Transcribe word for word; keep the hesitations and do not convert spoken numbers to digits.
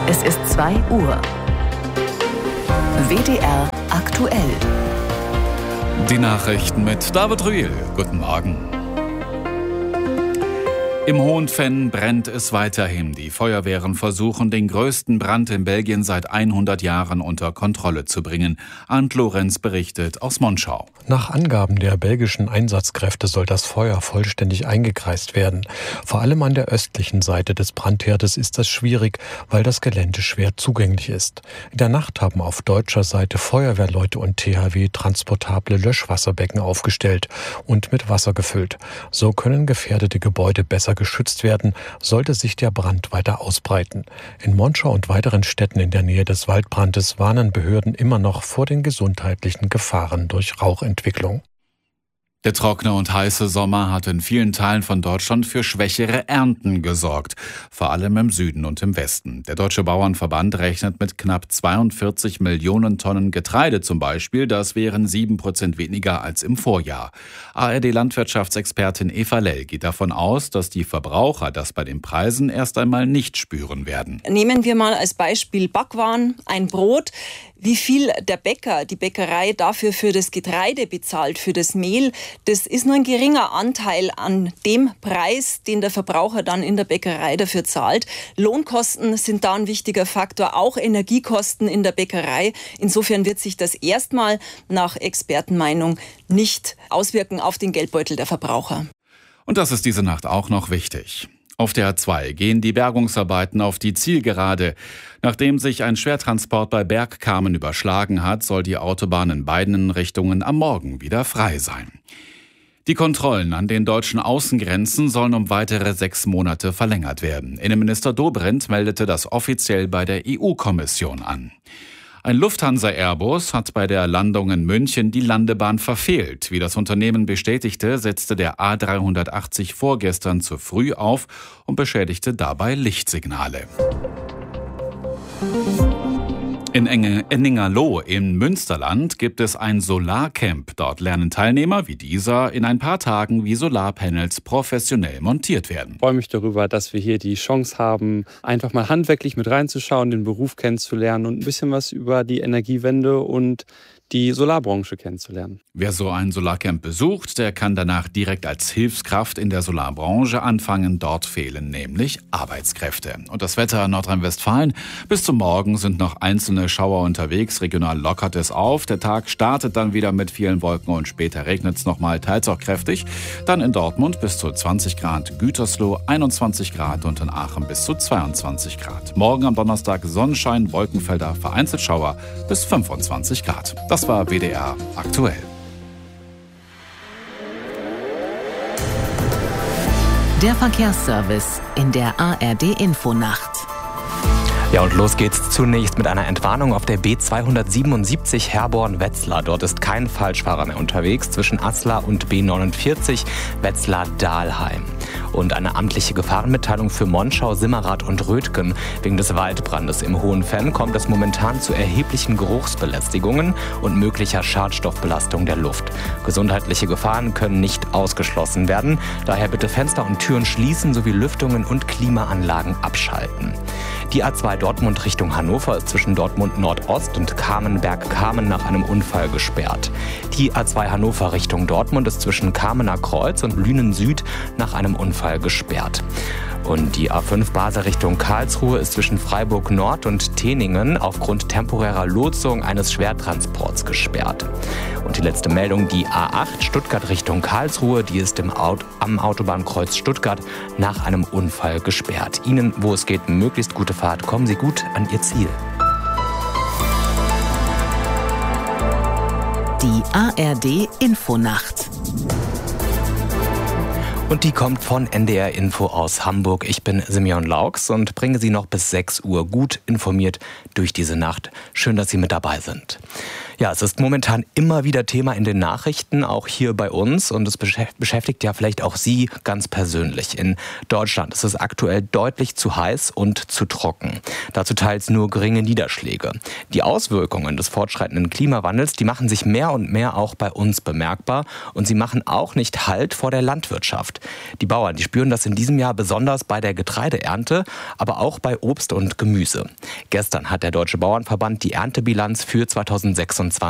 Es ist zwei Uhr. W D R aktuell. Die Nachrichten mit David Rühl. Guten Morgen. Im Hohenfenn brennt es weiterhin. Die Feuerwehren versuchen, den größten Brand in Belgien seit hundert Jahren unter Kontrolle zu bringen. Arndt Lorenz berichtet aus Monschau. Nach Angaben der belgischen Einsatzkräfte soll das Feuer vollständig eingekreist werden. Vor allem an der östlichen Seite des Brandherdes ist das schwierig, weil das Gelände schwer zugänglich ist. In der Nacht haben auf deutscher Seite Feuerwehrleute und T H W transportable Löschwasserbecken aufgestellt und mit Wasser gefüllt. So können gefährdete Gebäude besser geschützt werden, sollte sich der Brand weiter ausbreiten. In Monschau und weiteren Städten in der Nähe des Waldbrandes warnen Behörden immer noch vor den gesundheitlichen Gefahren durch Rauchentwicklung. Der trockene und heiße Sommer hat in vielen Teilen von Deutschland für schwächere Ernten gesorgt, vor allem im Süden und im Westen. Der Deutsche Bauernverband rechnet mit knapp zweiundvierzig Millionen Tonnen Getreide zum Beispiel. Das wären sieben Prozent weniger als im Vorjahr. A R D-Landwirtschaftsexpertin Eva Lell geht davon aus, dass die Verbraucher das bei den Preisen erst einmal nicht spüren werden. Nehmen wir mal als Beispiel Backwaren, ein Brot. Wie viel der Bäcker, die Bäckerei dafür für das Getreide bezahlt, für das Mehl, das ist nur ein geringer Anteil an dem Preis, den der Verbraucher dann in der Bäckerei dafür zahlt. Lohnkosten sind da ein wichtiger Faktor, auch Energiekosten in der Bäckerei. Insofern wird sich das erstmal nach Expertenmeinung nicht auswirken auf den Geldbeutel der Verbraucher. Und das ist diese Nacht auch noch wichtig. Auf der A zwei gehen die Bergungsarbeiten auf die Zielgerade. Nachdem sich ein Schwertransport bei Bergkamen überschlagen hat, soll die Autobahn in beiden Richtungen am Morgen wieder frei sein. Die Kontrollen an den deutschen Außengrenzen sollen um weitere sechs Monate verlängert werden. Innenminister Dobrindt meldete das offiziell bei der E U-Kommission an. Ein Lufthansa-Airbus hat bei der Landung in München die Landebahn verfehlt. Wie das Unternehmen bestätigte, setzte der A dreihundertachtzig vorgestern zu früh auf und beschädigte dabei Lichtsignale. In Enningerloh im Münsterland gibt es ein Solarcamp. Dort lernen Teilnehmer wie dieser in ein paar Tagen, wie Solarpanels professionell montiert werden. Ich freue mich darüber, dass wir hier die Chance haben, einfach mal handwerklich mit reinzuschauen, den Beruf kennenzulernen und ein bisschen was über die Energiewende und die Solarbranche kennenzulernen. Wer so ein Solarcamp besucht, der kann danach direkt als Hilfskraft in der Solarbranche anfangen. Dort fehlen nämlich Arbeitskräfte. Und das Wetter in Nordrhein-Westfalen. Bis zum Morgen sind noch einzelne Schauer unterwegs. Regional lockert es auf. Der Tag startet dann wieder mit vielen Wolken und später regnet es nochmal, teils auch kräftig. Dann in Dortmund bis zu zwanzig Grad, Gütersloh einundzwanzig Grad und in Aachen bis zu zweiundzwanzig Grad. Morgen am Donnerstag Sonnenschein, Wolkenfelder, vereinzelt Schauer bis fünfundzwanzig Grad. Das war W D R aktuell. Der Verkehrsservice in der A R D-Infonacht. Ja, und los geht's zunächst mit einer Entwarnung auf der B zweihundertsiebenundsiebzig Herborn-Wetzlar. Dort ist kein Falschfahrer mehr unterwegs zwischen Aslar und B neunundvierzig Wetzlar-Dahlheim. Und eine amtliche Gefahrenmitteilung für Monschau, Simmerath und Rötgen. Wegen des Waldbrandes im Hohenfenn kommt es momentan zu erheblichen Geruchsbelästigungen und möglicher Schadstoffbelastung der Luft. Gesundheitliche Gefahren können nicht ausgeschlossen werden. Daher bitte Fenster und Türen schließen sowie Lüftungen und Klimaanlagen abschalten. Die A zwei Dortmund Richtung Hannover ist zwischen Dortmund Nordost und Kamenberg-Kamen nach einem Unfall gesperrt. Die A zwei Hannover Richtung Dortmund ist zwischen Kamener Kreuz und Lünen Süd nach einem Unfall gesperrt. Und die A fünf Basel Richtung Karlsruhe ist zwischen Freiburg Nord und Teningen aufgrund temporärer Losung eines Schwertransports gesperrt. Und die letzte Meldung, die A acht Stuttgart Richtung Karlsruhe, die ist im Aut- am Autobahnkreuz Stuttgart nach einem Unfall gesperrt. Ihnen, wo es geht, möglichst gute Fahrt. Kommen Sie gut an Ihr Ziel. Die A R D-Infonacht. Und die kommt von N D R Info aus Hamburg. Ich bin Simeon Laux und bringe Sie noch bis sechs Uhr gut informiert durch diese Nacht. Schön, dass Sie mit dabei sind. Ja, es ist momentan immer wieder Thema in den Nachrichten, auch hier bei uns. Und es beschäftigt ja vielleicht auch Sie ganz persönlich. In Deutschland ist es aktuell deutlich zu heiß und zu trocken. Dazu teils nur geringe Niederschläge. Die Auswirkungen des fortschreitenden Klimawandels, die machen sich mehr und mehr auch bei uns bemerkbar. Und sie machen auch nicht Halt vor der Landwirtschaft. läuft. Die Bauern, die spüren das in diesem Jahr besonders bei der Getreideernte, aber auch bei Obst und Gemüse. Gestern hat der Deutsche Bauernverband die Erntebilanz für zweitausendsechsundzwanzig